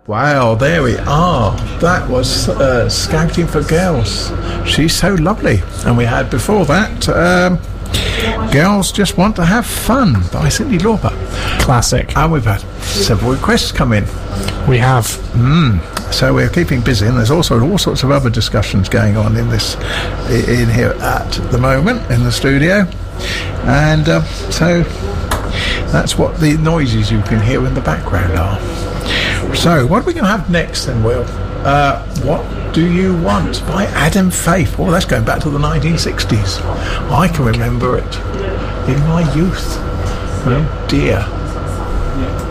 Wow, there we are. That was Scouting for Girls. She's so lovely. And we had before that Girls Just Want to Have Fun by Cyndi Lauper. Classic. And we've had several requests come in. We have. So we're keeping busy, and there's also all sorts of other discussions going on in here at the moment in the studio. And so that's what the noises you can hear in the background are. So what are we going to have next then, Will? What Do You Want by Adam Faith. Oh, that's going back to the 1960s. I can remember it in my youth. Oh dear.